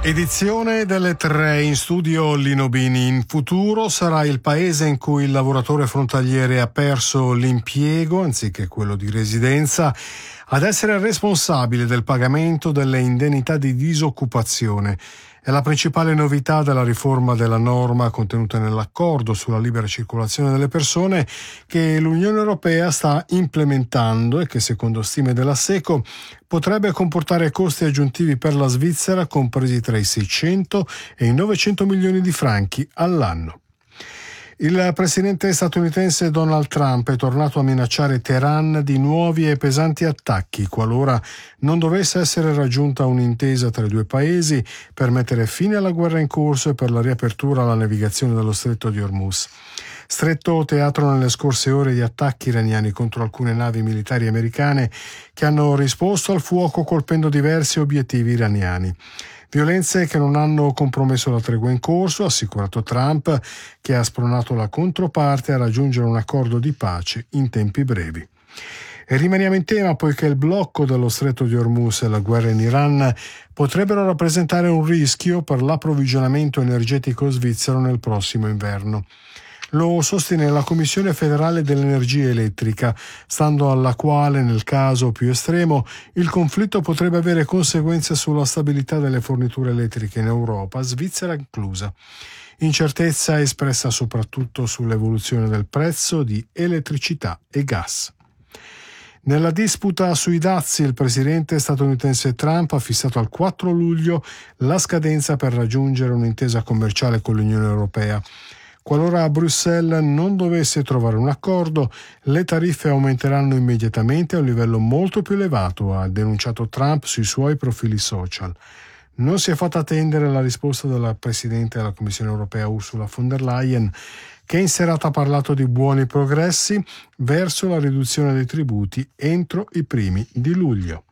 Edizione delle 3, in studio Lino Bini. In futuro sarà il paese in cui il lavoratore frontaliere ha perso l'impiego, anziché quello di residenza, ad essere responsabile del pagamento delle indennità di disoccupazione. È la principale novità della riforma della norma contenuta nell'accordo sulla libera circolazione delle persone che l'Unione Europea sta implementando e che, secondo stime della SECO, potrebbe comportare costi aggiuntivi per la Svizzera compresi tra i 600 e i 900 milioni di franchi all'anno. Il presidente statunitense Donald Trump è tornato a minacciare Teheran di nuovi e pesanti attacchi qualora non dovesse essere raggiunta un'intesa tra i due paesi per mettere fine alla guerra in corso e per la riapertura alla navigazione dello stretto di Hormuz. Stretto teatro nelle scorse ore di attacchi iraniani contro alcune navi militari americane che hanno risposto al fuoco colpendo diversi obiettivi iraniani. Violenze che non hanno compromesso la tregua in corso, ha assicurato Trump, che ha spronato la controparte a raggiungere un accordo di pace in tempi brevi. E rimaniamo in tema poiché il blocco dello stretto di Hormuz e la guerra in Iran potrebbero rappresentare un rischio per l'approvvigionamento energetico svizzero nel prossimo inverno. Lo sostiene la Commissione federale dell'energia elettrica, stando alla quale, nel caso più estremo, il conflitto potrebbe avere conseguenze sulla stabilità delle forniture elettriche in Europa, Svizzera inclusa. Incertezza espressa soprattutto sull'evoluzione del prezzo di elettricità e gas. Nella disputa sui dazi, il presidente statunitense Trump ha fissato al 4 luglio la scadenza per raggiungere un'intesa commerciale con l'Unione Europea. Qualora Bruxelles non dovesse trovare un accordo, le tariffe aumenteranno immediatamente a un livello molto più elevato, ha denunciato Trump sui suoi profili social. Non si è fatta attendere la risposta della Presidente della Commissione Europea Ursula von der Leyen, che in serata ha parlato di buoni progressi verso la riduzione dei tributi entro i primi di luglio.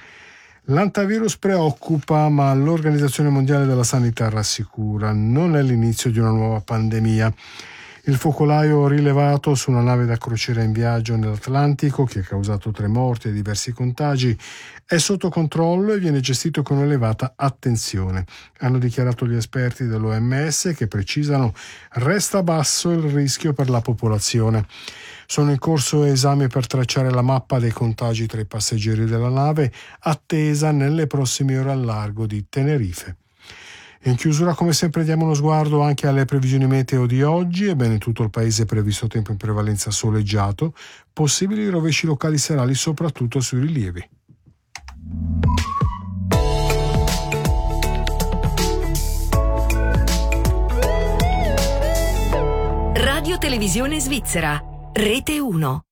L'antivirus preoccupa, ma l'Organizzazione Mondiale della Sanità rassicura. Non è l'inizio di una nuova pandemia. Il focolaio rilevato su una nave da crociera in viaggio nell'Atlantico, che ha causato 3 morti e diversi contagi, è sotto controllo e viene gestito con elevata attenzione. Hanno dichiarato gli esperti dell'OMS che precisano resta basso il rischio per la popolazione. Sono in corso esami per tracciare la mappa dei contagi tra i passeggeri della nave, attesa nelle prossime ore al largo di Tenerife. In chiusura, come sempre, diamo uno sguardo anche alle previsioni meteo di oggi. Ebbene, in tutto il paese è previsto tempo in prevalenza soleggiato, possibili rovesci locali serali soprattutto sui rilievi. Radio Televisione Svizzera, Rete 1.